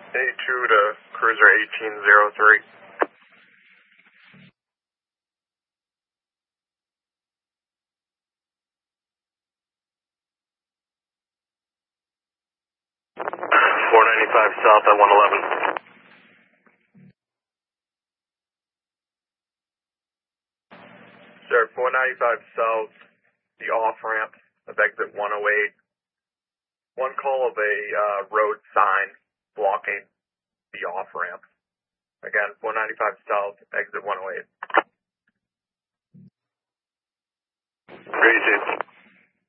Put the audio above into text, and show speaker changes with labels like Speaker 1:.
Speaker 1: A2 to cruiser 1803. South at 111. Sir, 495 South, the off-ramp of exit 108. One call of a road sign blocking the off-ramp. Again, 495 South, exit 108. Great,